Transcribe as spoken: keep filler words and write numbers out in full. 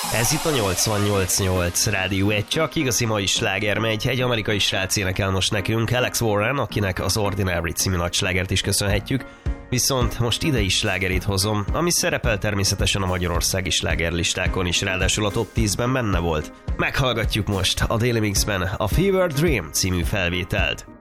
Ez itt a nyolcvannyolc nyolc Rádió egy, csak igazi mai sláger megy. Egy amerikai srác énekel most nekünk, Alex Warren, akinek az Ordinary című nagy slágert is köszönhetjük. Viszont most ide is slágerét hozom, ami szerepel természetesen a magyarországi slágerlistákon is, ráadásul a top tízben benne volt. Meghallgatjuk most a Daily Mixben a Fever Dream című felvételt.